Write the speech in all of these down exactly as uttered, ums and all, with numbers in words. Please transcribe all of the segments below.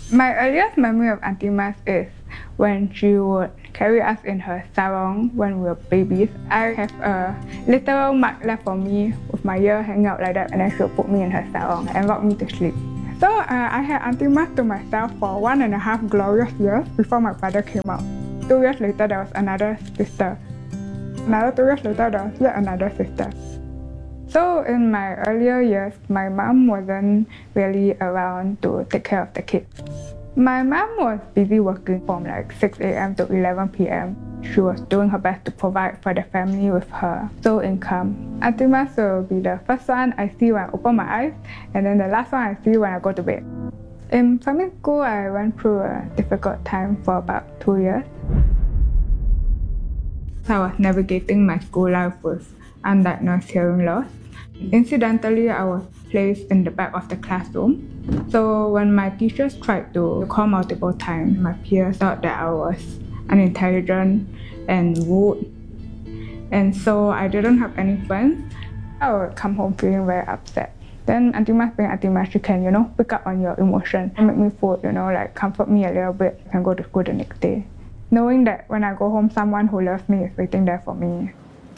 My earliest memory of Auntie Mas is when she would carry us in her sarong when we were babies. I have a literal mark left for me with my ear hanging out like that, and then she would put me in her sarong and rock me to sleep. So uh, I had Auntie Mas to myself for one and a half glorious years before my father came out. Two years later, there was another sister. Another two years later, there was yet another sister. So in my earlier years, my mom wasn't really around to take care of the kids. My mom was busy working from like six a m to eleven p m She was doing her best to provide for the family with her sole income. Auntie Mas will be the first one I see when I open my eyes, and then the last one I see when I go to bed. In primary school, I went through a difficult time for about two years. I was navigating my school life with undiagnosed hearing loss. Incidentally, I was placed in the back of the classroom. So when my teachers tried to call multiple times, my peers thought that I was unintelligent and rude. And so I didn't have any friends. I would come home feeling very upset. Then Auntie Mas being Auntie Mas, she can, you know, pick up on your emotion and make me food, you know, like comfort me a little bit and go to school the next day. Knowing that when I go home, someone who loves me is waiting there for me.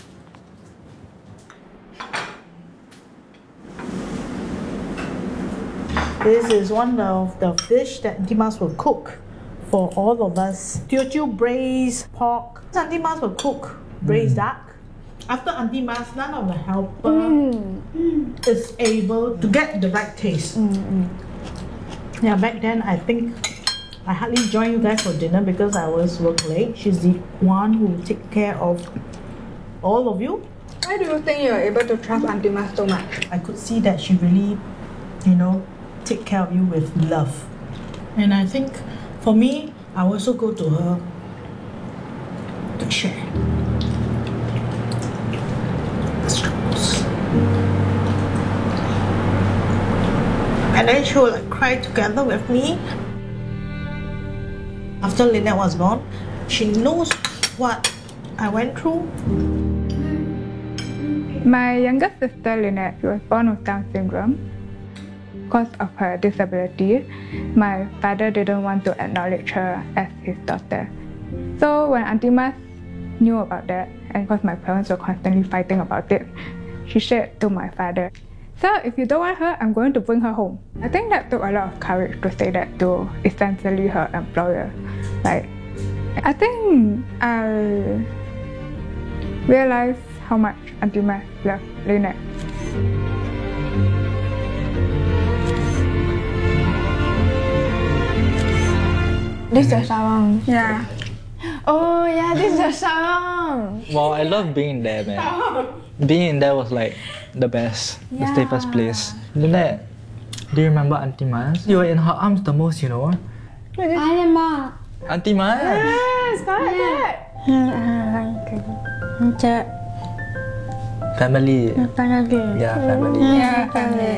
This is one of the fish that Auntie Mas will cook for all of us. Teochew braised pork. Auntie Mas will cook braised mm. duck. After Auntie Mas, none of the helper mm. is able to get the right taste. Mm-hmm. Yeah, back then I think I hardly joined you guys for dinner because I was work late. She's the one who take care of all of you. Why do you think you are able to trust Auntie Mas so much? I could see that she really, you know, take care of you with love. And I think for me, I also go to her to share. And then she will like cry together with me. After Lynette was born, she knows what I went through. My younger sister Lynette, she was born with Down syndrome. Because of her disability, my father didn't want to acknowledge her as his daughter. So when Auntie Mas knew about that, and because my parents were constantly fighting about it, she said to my father, "So if you don't want her, I'm going to bring her home." I think that took a lot of courage to say that to essentially her employer. Like, I think I realized how much Auntie Mas loved Lynette. This is the sarong. Yeah. Oh yeah, this is the sarong. Wow, I love being there, man. Being in there was like the best, Yeah. the safest place. Lynette, do you remember Auntie Mas? You were in her arms the most, you know. I remember. Auntie Mas. Yes, correct. Macam Family. family. Yeah, family. Yeah, family.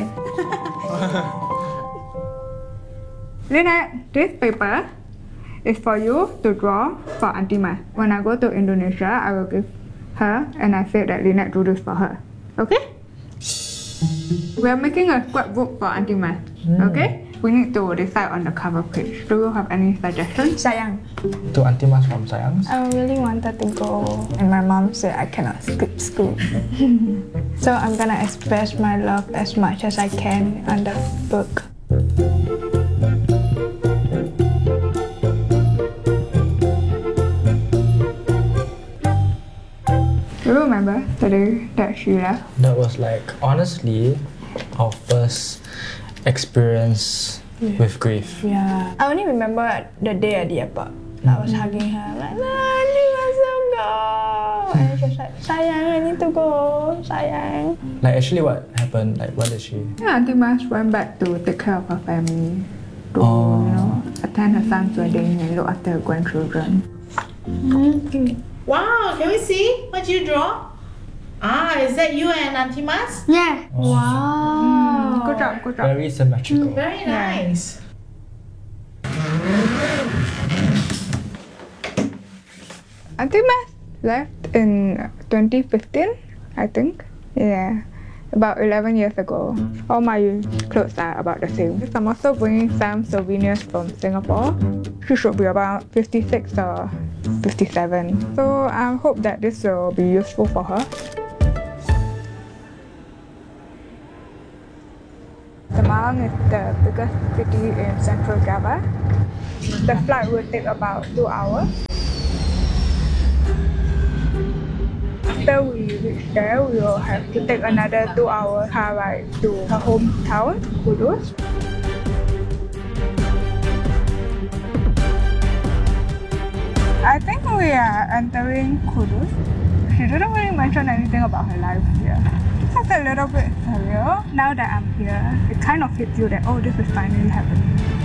Lynette, this paper is for you to draw for Auntie Mas. When I go to Indonesia, I will give her, and I said that Lynette drew this for her. Okay? We are making a scrapbook for Auntie Mas. Mm. Okay? We need to decide on the cover page. Do you have any suggestions? Sayang. To Auntie Mas from Sayang. I really wanted to go, and my mom said I cannot skip school. So I'm gonna express my love as much as I can on the book. Do you remember the day that she left? That was like, honestly, our first experience Yeah. with grief. Yeah. I only remember the day at the airport. I was hugging her, like, "Ah, I want to go." And she was like, "Sayang, I need to go. Sayang." Like, actually, what happened? Like, what did she? Yeah, Auntie Mas went back to take care of her family, to Oh. you know, attend her son's wedding and look after her grandchildren. Wow, can we see what you draw? Ah, is that you and Auntie Mas? Yeah. Wow. Good job, good job. Very symmetrical. Very nice. Auntie Mas left in twenty fifteen, I think. Yeah. about eleven years ago. All my clothes are about the same. I'm also bringing some souvenirs from Singapore. She should be about fifty-six or fifty-seven. So I hope that this will be useful for her. Semarang is the biggest city in central Java. The flight will take about two hours. After we reach there, we will have to take another two hour car ride to her hometown, Kudus. I think we are entering Kudus. She didn't really mention anything about her life here. It's a little bit surreal. Now that I'm here, it kind of hits you that, oh, this is finally happening.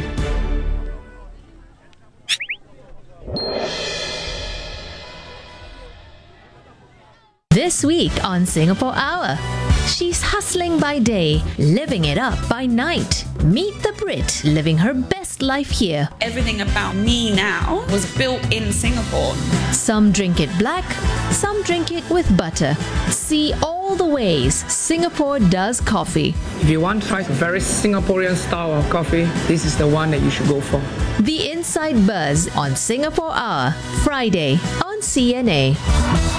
This week on Singapore Hour, she's hustling by day, living it up by night. Meet the Brit living her best life here. Everything about me now was built in Singapore. Some drink it black, some drink it with butter. See all the ways Singapore does coffee. If you want to try a very Singaporean style of coffee, this is the one that you should go for. The Inside Buzz on Singapore Hour, Friday on C N A.